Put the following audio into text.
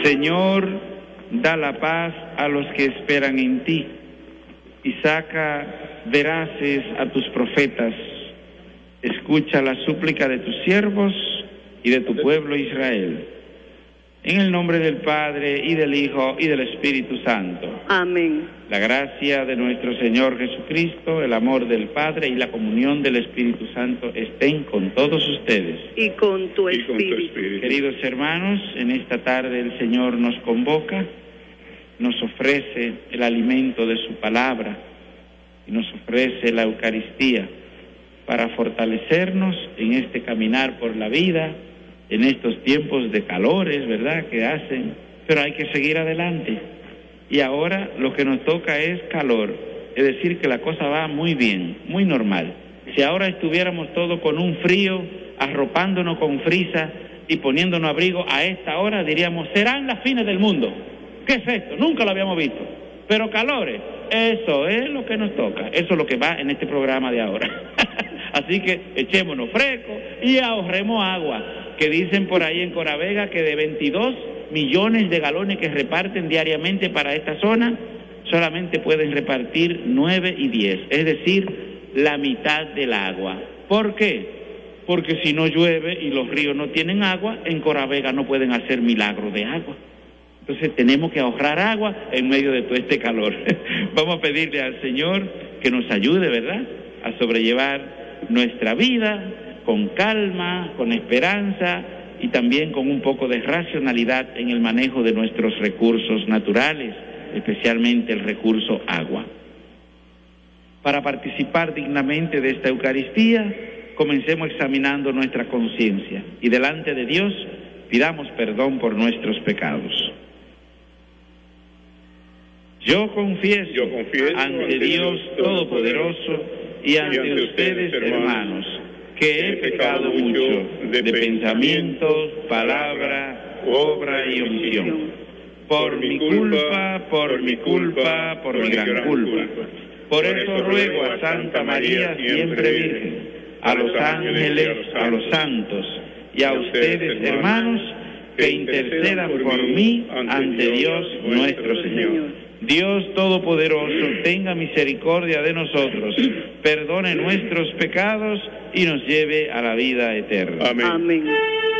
Señor, da la paz a los que esperan en ti y saca veraces a tus profetas. Escucha la súplica de tus siervos y de tu pueblo Israel. En el nombre del Padre, y del Hijo, y del Espíritu Santo. Amén. La gracia de nuestro Señor Jesucristo, el amor del Padre y la comunión del Espíritu Santo estén con todos ustedes. Y con tu espíritu. Queridos hermanos, en esta tarde el Señor nos convoca, nos ofrece el alimento de su palabra y nos ofrece la Eucaristía para fortalecernos en este caminar por la vida, en estos tiempos de calores, ¿verdad?, que hacen, pero hay que seguir adelante. Y ahora lo que nos toca es calor, es decir, que la cosa va muy bien, muy normal. Si ahora estuviéramos todos con un frío, arropándonos con frisa y poniéndonos abrigo, a esta hora diríamos, serán las fines del mundo. ¿Qué es esto? Nunca lo habíamos visto. Pero calores, eso es lo que nos toca, eso es lo que va en este programa de ahora. Así que echémonos frescos y ahorremos agua, que dicen por ahí en Coravega que de 22 millones de galones que reparten diariamente para esta zona, solamente pueden repartir 9 y 10, es decir, la mitad del agua. ¿Por qué? Porque si no llueve y los ríos no tienen agua, en Coravega no pueden hacer milagros de agua. Entonces tenemos que ahorrar agua en medio de todo este calor. Vamos a pedirle al Señor que nos ayude, ¿verdad?, a sobrellevar nuestra vida con calma, con esperanza y también con un poco de racionalidad en el manejo de nuestros recursos naturales, especialmente el recurso agua. Para participar dignamente de esta Eucaristía, comencemos examinando nuestra conciencia y delante de Dios pidamos perdón por nuestros pecados. Yo confieso ante Dios Todopoderoso y ante ustedes, hermanos, que he pecado mucho de pensamiento, palabra, obra y omisión. Por mi culpa, por mi gran culpa. Por eso ruego a Santa María, siempre Virgen, a los ángeles, a los santos y a ustedes, hermanos, que intercedan por mí ante Dios nuestro Señor. Dios Todopoderoso, tenga misericordia de nosotros, perdone nuestros pecados y nos lleve a la vida eterna. Amén.